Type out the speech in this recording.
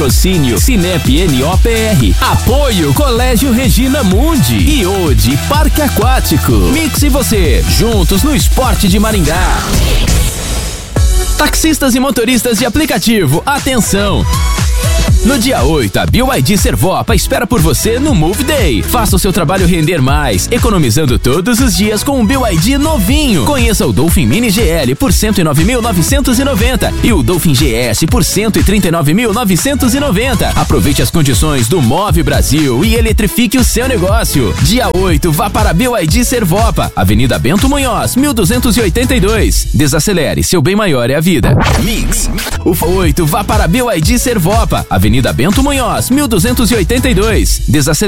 Patrocínio Cinep NOPR. Apoio Colégio Regina Mundi. E hoje Parque Aquático. Mix e você, juntos no esporte de Maringá. Taxistas e motoristas de aplicativo, atenção! No dia 8, a BYD Servopa espera por você no Move Day. Faça o seu trabalho render mais, economizando todos os dias com um BYD novinho. Conheça o Dolphin Mini GL por 109.990 e o Dolphin GS por 139.990. Aproveite as condições do Move Brasil e eletrifique o seu negócio. Dia 8, vá para a BYD Servopa, Avenida Bento Munhoz, 1282. Desacelere, seu bem maior é a vida. Mix. O 8, vá para a BYD Servopa, Avenida Bento Munhoz, 1282. Desacelere.